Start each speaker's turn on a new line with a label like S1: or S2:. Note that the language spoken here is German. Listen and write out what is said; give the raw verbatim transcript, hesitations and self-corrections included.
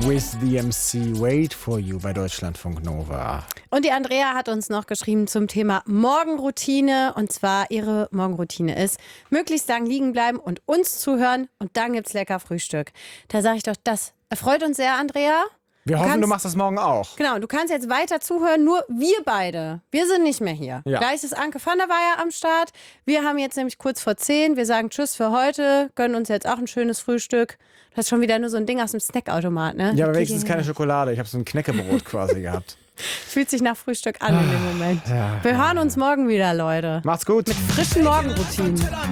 S1: with the M C Wait for You bei Deutschlandfunk Nova.
S2: Und die Andrea hat uns noch geschrieben zum Thema Morgenroutine. Und zwar ihre Morgenroutine ist, möglichst lang liegen bleiben und uns zuhören. Und dann gibt's lecker Frühstück. Da sage ich doch, das erfreut uns sehr, Andrea.
S1: Wir
S2: Du
S1: hoffen,
S2: kannst-
S1: du machst das morgen auch.
S2: Genau, du kannst jetzt weiter zuhören, nur wir beide, wir sind nicht mehr hier.
S1: Ja.
S2: Gleich ist Anke van der Weyer am Start. Wir haben jetzt nämlich kurz vor zehn, wir sagen Tschüss für heute, gönnen uns jetzt auch ein schönes Frühstück. Du hast schon wieder nur so ein Ding aus dem Snackautomat, ne?
S1: Ja, aber wenigstens keine Schokolade. Ich habe so ein Knäckebrot quasi gehabt.
S2: Fühlt sich nach Frühstück an in dem Moment.
S1: Ja.
S2: Wir hören uns morgen wieder, Leute.
S1: Macht's gut.
S2: Frischen Morgenroutinen.